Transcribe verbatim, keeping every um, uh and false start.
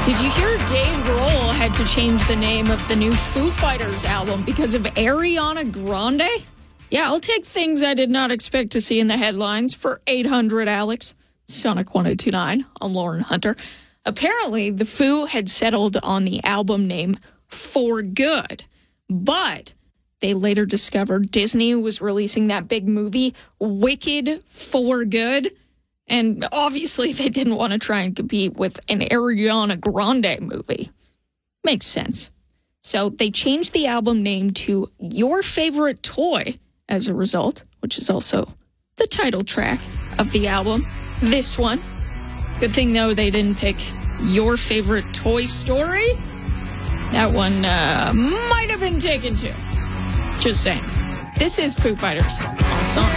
Did you hear Dave Grohl had to change the name of the new Foo Fighters album because of Ariana Grande? Yeah, I'll take things I did not expect to see in the headlines for eight hundred, Alex. Sonic one oh two nine. I'm Lauren Hunter. Apparently, the Foo had settled on the album name For Good, but they later discovered Disney was releasing that big movie, Wicked For Good, and obviously they didn't want to try and compete with an Ariana Grande movie. Makes sense. So they changed the album name to Your Favorite Toy as a result, which is also the title track of the album. This one. Good thing, though, they didn't pick Your Favorite Toy Story. That one uh, might have been taken, too. Just saying. This is Foo Fighters on Sonic.